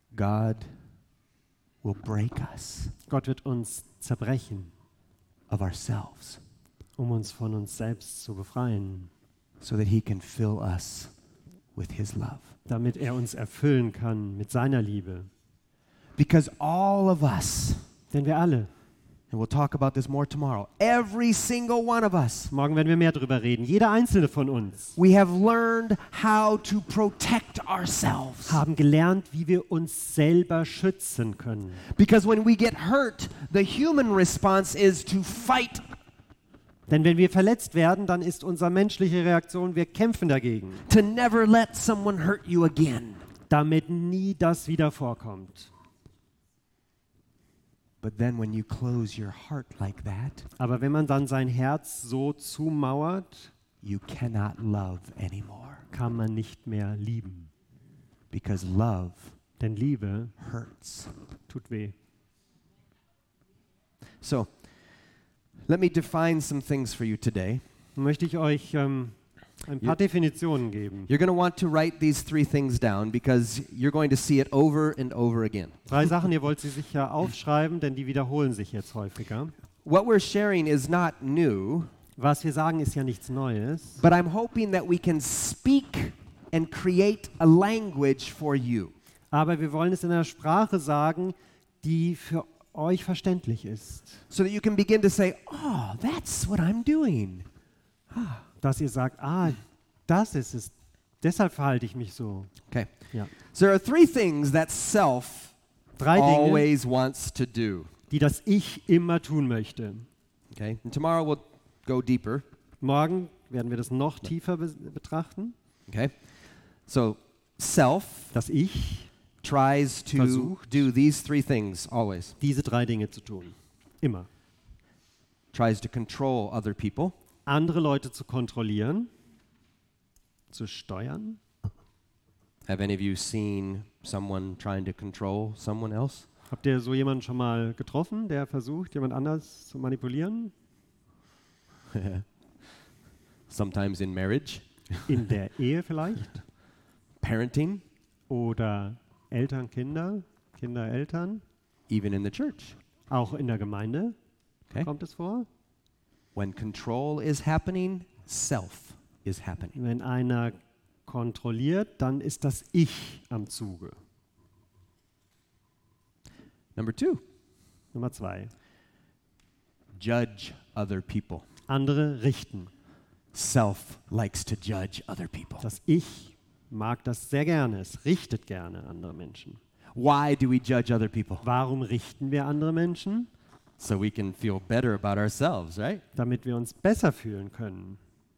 God will break us Gott wird uns zerbrechen, of ourselves um uns von uns selbst zu befreien, so that he can fill us with his love. damit er uns erfüllen kann mit seiner Liebe. Because all of us, Denn wir alle, and we'll talk about this more tomorrow, every single one of us, morgen werden wir mehr darüber reden, jeder einzelne von uns we have learned how to protect ourselves. haben gelernt, wie wir uns selber schützen können. Because when we get hurt, the human response is to fight. Denn wenn wir verletzt werden, dann ist unsere menschliche Reaktion, wir kämpfen dagegen, To never let someone hurt you again. damit nie das wieder vorkommt. But then when you close your heart like that, Aber wenn man dann sein Herz so zumauert, you cannot love anymore. kann man nicht mehr lieben. Because love Denn Liebe hurts. tut weh. So, let me define some things for you today. Nun möchte ich euch ein paar Definitionen geben. You're going to want to write these 3 things down because you're going to see it over and over again. 3 Sachen, ihr wollt sie sicher aufschreiben, denn die wiederholen sich jetzt häufiger. What we're sharing is not new, Was wir sagen, ist ja nichts Neues. but I'm hoping that we can speak and create a language for you. Aber wir wollen es in einer Sprache sagen, die für euch verständlich ist. So that you can begin to say, oh, that's what I'm doing. Dass ihr sagt, das ist es, deshalb verhalte ich mich so. Okay. Ja. So there are 3 things that self 3 Dinge, always wants to do. die das Ich immer tun möchte. Okay. And tomorrow we'll go deeper. Morgen werden wir das noch tiefer betrachten. Okay. So self Das Ich, tries to Versucht. do these 3 things always. diese 3 Dinge zu tun. Immer. Tries to control other people. Andere Leute zu kontrollieren, zu steuern. Have any of you seen someone trying to control someone else? Habt ihr so jemanden schon mal getroffen, der versucht, jemand anders zu manipulieren? Sometimes in marriage, In der Ehe vielleicht? parenting, Oder Eltern, Kinder, Kinder, Eltern? even in the church. Auch in der Gemeinde Okay. kommt es vor. When control is happening, self is happening. Wenn einer kontrolliert, dann ist das Ich am Zuge. Number 2, Nummer 2. judge other people. Andere richten. Self likes to judge other people. Das Ich mag das sehr gerne. Es richtet gerne andere Menschen. Why do we judge other people? Warum richten wir andere Menschen? So we can feel better about ourselves, right? Damit wir uns besser fühlen können.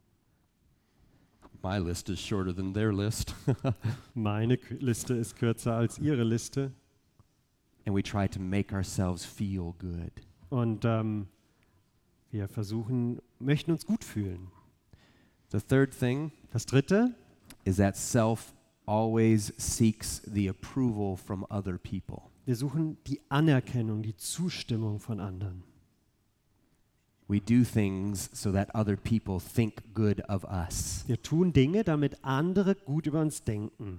My list is shorter than their list. Meine Liste ist kürzer als ihre Liste. And we try to make ourselves feel good. Und wir möchten uns gut fühlen. The third thing Das 3. is that self always seeks the approval from other people. Wir suchen die Anerkennung, die Zustimmung von anderen. We do things so that other people think good of us. Wir tun Dinge, damit andere gut über uns denken.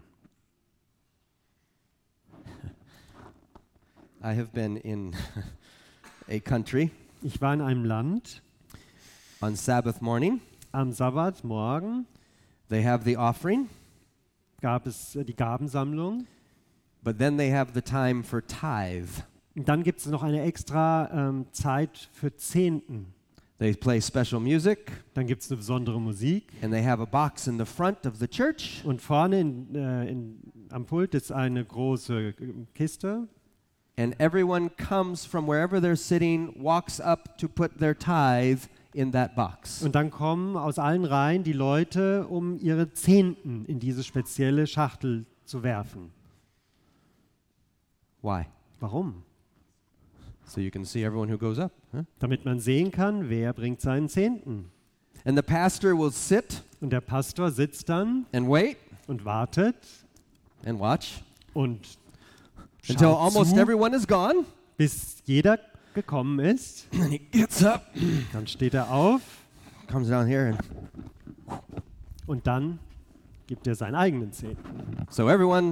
I have been in a country Ich war in einem Land on Sabbath morning. am Sabbatmorgen, They have the offering, gab es die Gabensammlung. but then they have the time for tithe. Und dann gibt es noch eine extra Zeit für Zehnten. They play special music, Dann gibt es eine besondere Musik. and they have a box in the front of the church, Und vorne am Pult ist eine große Kiste. and everyone comes from wherever they're sitting, walks up to put their tithe in that box. Und dann kommen aus allen Reihen die Leute, um ihre Zehnten in diese spezielle Schachtel zu werfen. Why? Warum? So you can see everyone who goes up. Huh? Damit man sehen kann, wer bringt seinen Zehnten. And the pastor will sit Und der Pastor sitzt dann and wait und wartet and watch und until schaut almost zu, everyone is gone. bis jeder gekommen ist. And he gets up, Dann steht er auf comes down here, and und dann gibt er seinen eigenen Zehnten. so everyone